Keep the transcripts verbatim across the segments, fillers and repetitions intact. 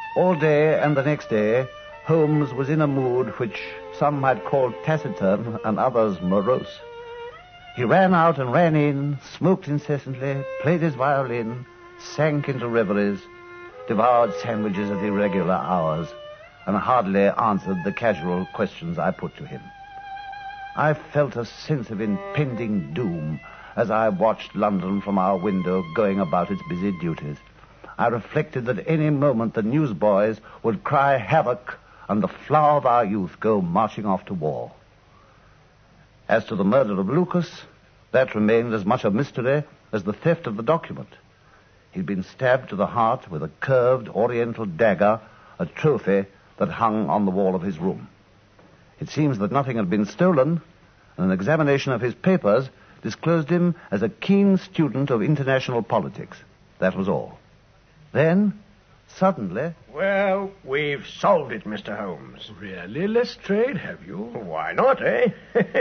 All day and the next day, Holmes was in a mood which some might call taciturn and others morose. He ran out and ran in, smoked incessantly, played his violin, sank into reveries, devoured sandwiches at irregular hours, and hardly answered the casual questions I put to him. I felt a sense of impending doom as I watched London from our window going about its busy duties. I reflected that any moment the newsboys would cry havoc and the flower of our youth go marching off to war. As to the murder of Lucas, that remained as much a mystery as the theft of the document. He'd been stabbed to the heart with a curved oriental dagger, a trophy that hung on the wall of his room. It seems that nothing had been stolen, and an examination of his papers disclosed him as a keen student of international politics. That was all. Then, suddenly... Well, we've solved it, Mister Holmes. Really, Lestrade, have you? Why not, eh?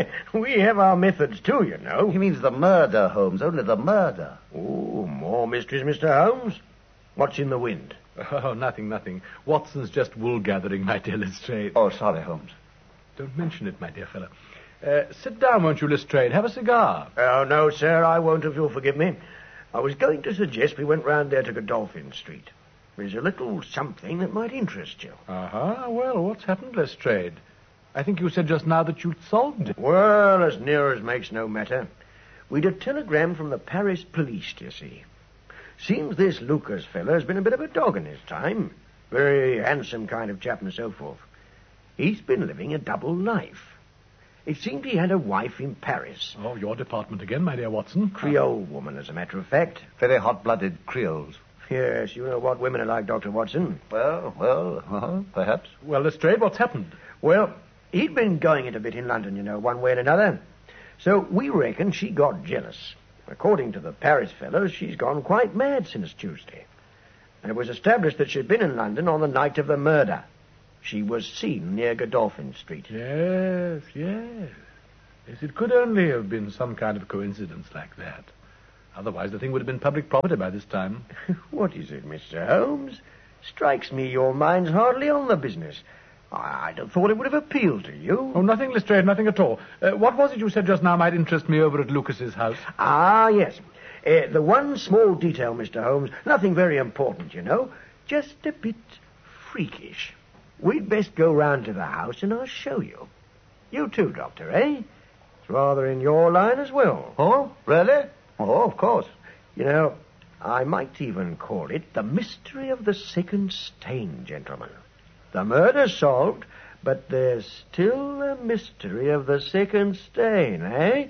We have our methods, too, you know. He means the murder, Holmes, only the murder. Oh, more mysteries, Mister Holmes. What's in the wind? Oh, nothing, nothing. Watson's just wool-gathering, my dear Lestrade. Oh, sorry, Holmes. Don't mention it, my dear fellow. Uh, sit down, won't you, Lestrade? Have a cigar. Oh, no, sir, I won't if you'll forgive me. I was going to suggest we went round there to Godolphin Street. There's a little something that might interest you. Uh-huh. Well, what's happened, Lestrade? I think you said just now that you'd solved it. Well, as near as makes no matter. We'd a telegram from the Paris police, you see. Seems this Lucas feller's been a bit of a dog in his time. Very handsome kind of chap and so forth. He's been living a double life. It seemed he had a wife in Paris. Oh, your department again, my dear Watson. Creole woman, as a matter of fact. Very hot-blooded Creoles. Yes, you know what women are like, Doctor Watson. Well, well, uh, perhaps. Well, Lestrade, what's happened? Well, he'd been going it a bit in London, you know, one way and another. So we reckon she got jealous. According to the Paris fellows, she's gone quite mad since Tuesday. And it was established that she'd been in London on the night of the murder. She was seen near Godolphin Street. Yes, yes. Yes, it could only have been some kind of coincidence like that. Otherwise, the thing would have been public property by this time. What is it, Mister Holmes? Strikes me your mind's hardly on the business. I'd have thought it would have appealed to you. Oh, nothing, Lestrade, nothing at all. Uh, what was it you said just now might interest me over at Lucas's house? Ah, yes. Uh, the one small detail, Mister Holmes, nothing very important, you know, just a bit freakish. We'd best go round to the house and I'll show you. You too, Doctor, eh? It's rather in your line as well. Oh, really? Oh, of course. You know, I might even call it the mystery of the second stain, gentlemen. The murder's solved, but there's still the mystery of the second stain, eh?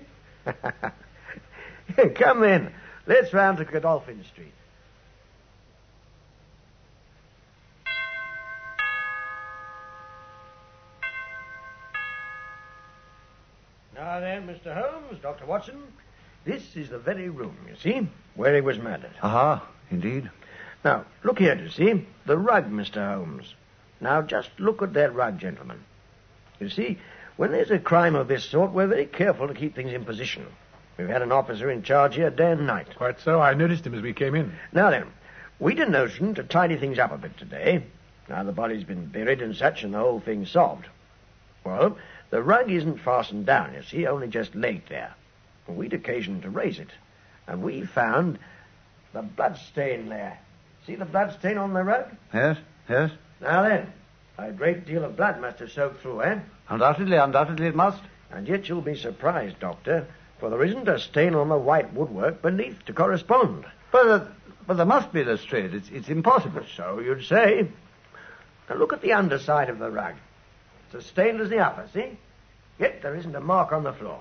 Come then. Let's round to Godolphin Street. Now then, Mister Holmes, Doctor Watson, this is the very room, you see, where he was murdered. Aha, indeed. Now, look here, you see, the rug, Mister Holmes. Now, just look at that rug, gentlemen. You see, when there's a crime of this sort, we're very careful to keep things in position. We've had an officer in charge here day and night. Quite so. I noticed him as we came in. Now then, we'd a notion to tidy things up a bit today. Now the body's been buried and such, and the whole thing's solved. Well, the rug isn't fastened down, you see, only just laid there. We'd occasion to raise it, and we found the blood stain there. See the blood stain on the rug? Yes, yes. Now then, a great deal of blood must have soaked through, eh? Undoubtedly, undoubtedly it must. And yet you'll be surprised, Doctor, for there isn't a stain on the white woodwork beneath to correspond. But, uh, but there must be, Lestrade. It's, it's impossible. So you'd say. Now look at the underside of the rug. It's as stained as the upper, see? Yet there isn't a mark on the floor.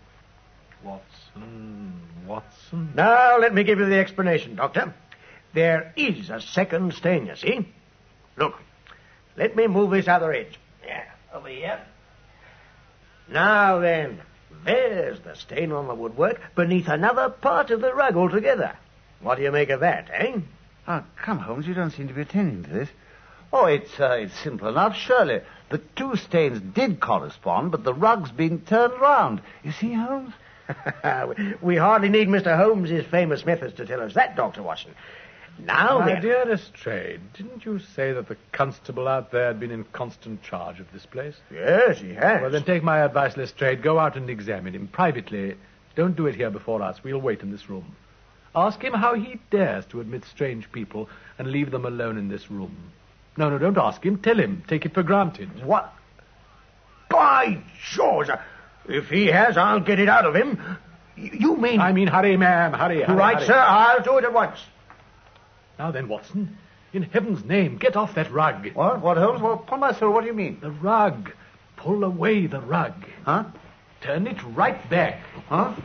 Watson, Watson. Now, let me give you the explanation, Doctor. There is a second stain, you see. Look, let me move this other edge. Yeah, over here. Now then, there's the stain on the woodwork beneath another part of the rug altogether. What do you make of that, eh? Oh, come, Holmes, you don't seem to be attending to this. Oh, it's, uh, it's simple enough, surely. The two stains did correspond, but the rug's been turned round. You see, Holmes? We hardly need Mister Holmes's famous methods to tell us that, Doctor Watson. Now My then. dear Lestrade, didn't you say that the constable out there had been in constant charge of this place? Yes, he has. Well, then take my advice, Lestrade. Go out and examine him privately. Don't do it here before us. We'll wait in this room. Ask him how he dares to admit strange people and leave them alone in this room. No, no, don't ask him. Tell him. Take it for granted. What? By George! If he has, I'll get it out of him. Y- You mean... I mean, hurry, ma'am. Hurry, hurry. Right, hurry. sir. I'll do it at once. Now then, Watson, in heaven's name, get off that rug. What? What, Holmes? Well, upon my soul, what do you mean? The rug. Pull away the rug. Huh? Turn it right back. Huh?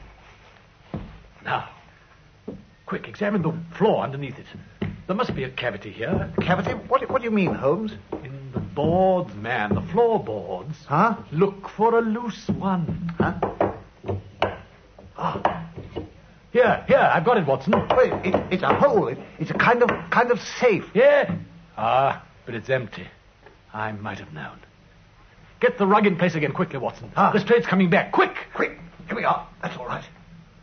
Now, quick, examine the floor underneath it. There must be a cavity here. Cavity? What, what do you mean, Holmes? In the boards, man, the floorboards. Huh? Look for a loose one. Huh? Ah. Here, here, I've got it, Watson. Wait, it, it's a hole. It, it's a kind of kind of safe. Yeah. Ah, but it's empty. I might have known. Get the rug in place again quickly, Watson. Ah. Lestrade's coming back. Quick! Quick, here we are. That's all right.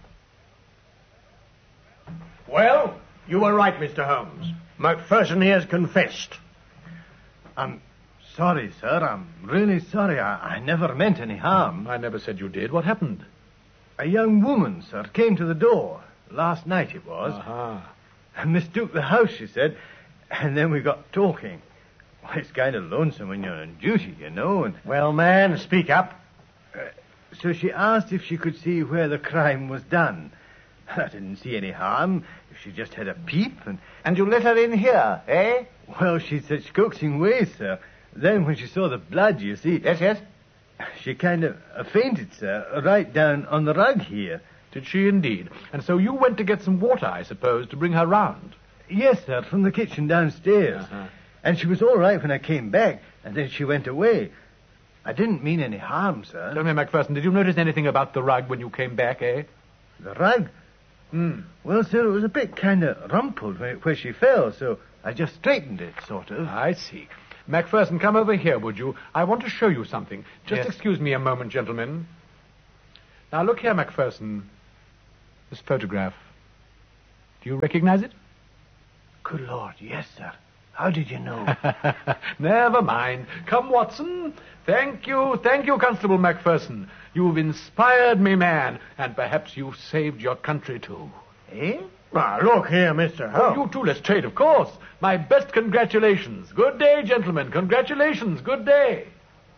Well, you were right, Mister Holmes. Macpherson here's confessed. I'm sorry, sir. I'm really sorry. I, I never meant any harm. I never said you did. What happened? A young woman, sir, came to the door. Last night it was. Uh-huh. And mistook the house, she said. And then we got talking. Well, it's kind of lonesome when you're on duty, you know. And Well, man, speak up. so she asked if she could see where the crime was done. I didn't see any harm if she just had a peep. And, And you let her in here, eh? well, she said coaxing ways, sir. Then when she saw the blood, you see... Yes, yes. She kind of uh, fainted, sir, right down on the rug here. Did she indeed? And so you went to get some water, I suppose, to bring her round. Yes, sir, from the kitchen downstairs. Uh-huh. And she was all right when I came back, and then she went away. I didn't mean any harm, sir. Tell me, Macpherson, did you notice anything about the rug when you came back, eh? The rug? Hmm. Well, sir, it was a bit kind of rumpled where, where she fell, so I just straightened it, sort of. I see. Macpherson, come over here, would you? I want to show you something. Just Yes. excuse me a moment, gentlemen. Now, look here, Macpherson. This photograph. Do you recognize it? Good Lord, yes, sir. How did you know? Never mind. Come, Watson. Thank you, thank you, Constable Macpherson. You've inspired me, man, and perhaps you've saved your country, too. Eh? Now, look here, Mister Oh, Holmes. you too, Lestrade, of course. My best congratulations. Good day, gentlemen. Congratulations. Good day.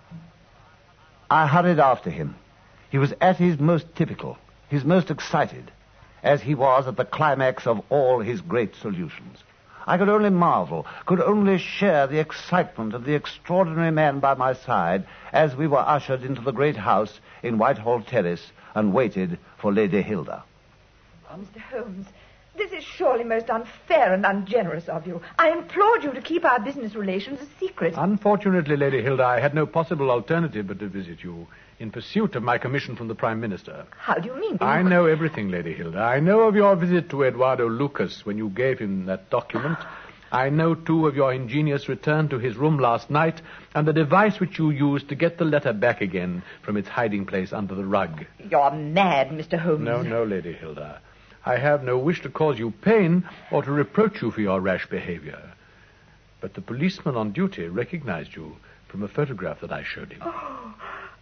I hurried after him. He was at his most typical, his most excited, as he was at the climax of all his great solutions. I could only marvel, could only share the excitement of the extraordinary man by my side as we were ushered into the great house in Whitehall Terrace and waited for Lady Hilda. Oh, Mister Holmes, this is surely most unfair and ungenerous of you. I implored you to keep our business relations a secret. Unfortunately, Lady Hilda, I had no possible alternative but to visit you in pursuit of my commission from the Prime Minister. How do you mean? I know everything, Lady Hilda. I know of your visit to Eduardo Lucas when you gave him that document. I know, too, of your ingenious return to his room last night and the device which you used to get the letter back again from its hiding place under the rug. You're mad, Mister Holmes. No, no, Lady Hilda. I have no wish to cause you pain or to reproach you for your rash behavior. But the policeman on duty recognized you from a photograph that I showed him. Oh,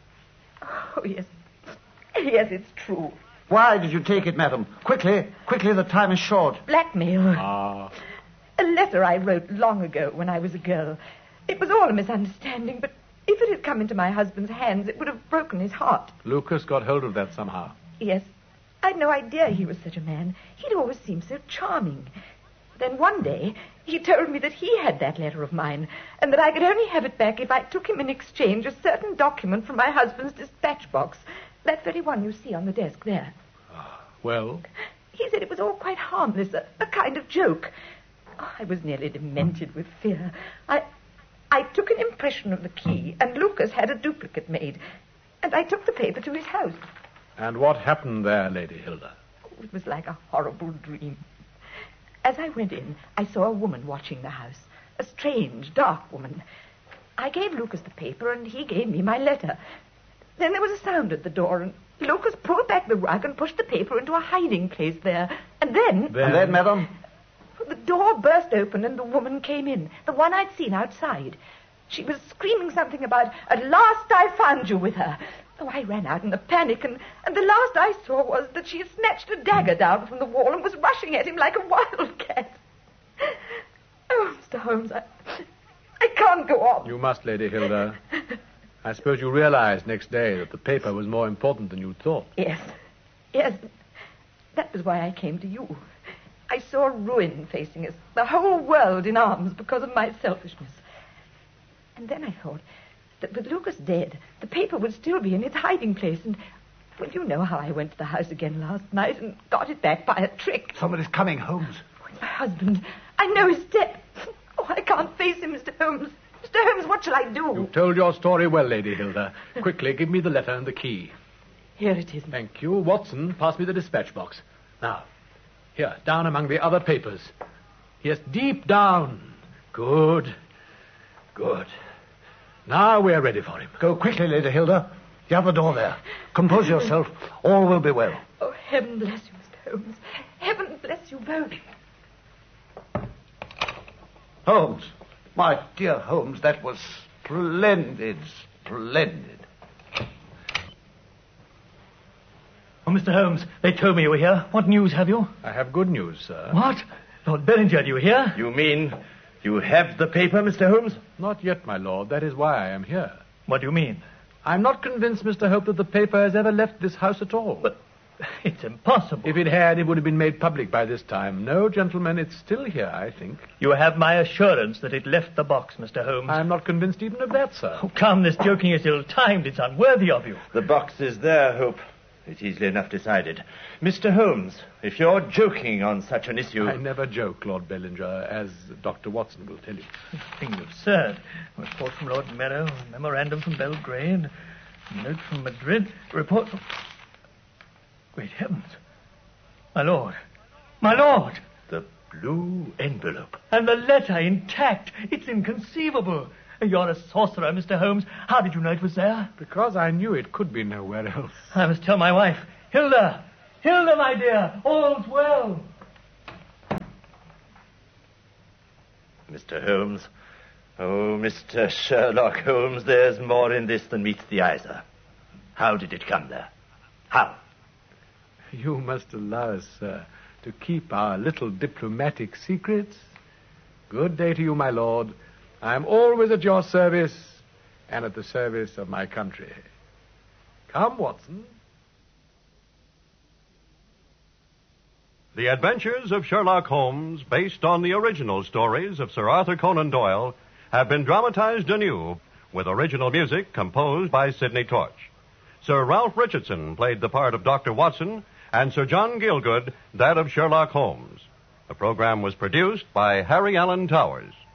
oh yes. Yes, it's true. Why did you take it, madam? Quickly, quickly, the time is short. Blackmail. Ah, A letter I wrote long ago when I was a girl. It was all a misunderstanding, but if it had come into my husband's hands, it would have broken his heart. Lucas got hold of that somehow. Yes. I'd no idea he was such a man. He'd always seemed so charming. Then one day, he told me that he had that letter of mine, and that I could only have it back if I took him in exchange a certain document from my husband's dispatch box. That very one you see on the desk there. Well, He said it was all quite harmless, a, a kind of joke. Oh, I was nearly demented with fear. I, I took an impression of the key, and Lucas had a duplicate made. And I took the paper to his house. and what happened there, Lady Hilda? Oh, it was like a horrible dream. As I went in, I saw a woman watching the house. A strange, dark woman. I gave Lucas the paper, and he gave me my letter. Then there was a sound at the door, and Lucas pulled back the rug and pushed the paper into a hiding place there. And then... And then, madam? The door burst open and the woman came in, the one I'd seen outside. She was screaming something about, "At last I found you," with her. Oh, I ran out in a panic, and, and the last I saw was that she had snatched a dagger down from the wall and was rushing at him like a wildcat. Oh, Mister Holmes, I, I can't go on. You must, Lady Hilda. I suppose you realized next day that the paper was more important than you thought. Yes, yes. That was why I came to you. I saw ruin facing us, the whole world in arms because of my selfishness. And then I thought that with Lucas dead, the paper would still be in its hiding place. And, well, you know how I went to the house again last night and got it back by a trick. Somebody's coming, Holmes. Oh, it's my husband. I know his step. Oh, I can't face him, Mister Holmes. Mister Holmes, what shall I do? You told your story well, Lady Hilda. Quickly, give me the letter and the key. Here it is. Thank you. Watson, pass me the dispatch box. Now, here, down among the other papers. Yes, deep down. Good. Good. Now we're ready for him. Go quickly, Lady Hilda. You have the door there. Compose yourself. All will be well. Oh, heaven bless you, Mister Holmes. Heaven bless you both. Holmes. My dear Holmes, that was splendid, splendid. Oh, Mister Holmes, they told me you were here. What news have you? I have good news, sir. What? Lord Bellinger, you here? You mean you have the paper, Mister Holmes? Not yet, my lord. That is why I am here. What do you mean? I'm not convinced, Mister Hope, that the paper has ever left this house at all. But it's impossible. If it had, it would have been made public by this time. No, gentlemen, it's still here, I think. You have my assurance that it left the box, Mister Holmes. I'm not convinced even of that, sir. Oh, come, this joking is ill-timed. It's unworthy of you. The box is there, Hope. It's easily enough decided. Mister Holmes, if you're joking on such an issue... I never joke, Lord Bellinger, as Doctor Watson will tell you. This thing's absurd. A report from Lord Merrow, a memorandum from Belgrade, a note from Madrid, a report from... Great heavens. My lord. My lord! The blue envelope. And the letter intact. It's inconceivable. You're a sorcerer, Mister Holmes. How did you know it was there? Because I knew it could be nowhere else. I must tell my wife. Hilda! Hilda, my dear! All's well! Mister Holmes. Oh, Mister Sherlock Holmes, there's more in this than meets the eye, sir. How did it come there? How? You must allow us, sir, to keep our little diplomatic secrets. Good day to you, my lord. I am always at your service and at the service of my country. Come, Watson. The Adventures of Sherlock Holmes, based on the original stories of Sir Arthur Conan Doyle, have been dramatized anew with original music composed by Sidney Torch. Sir Ralph Richardson played the part of Doctor Watson, and Sir John Gielgud that of Sherlock Holmes. The program was produced by Harry Allen Towers.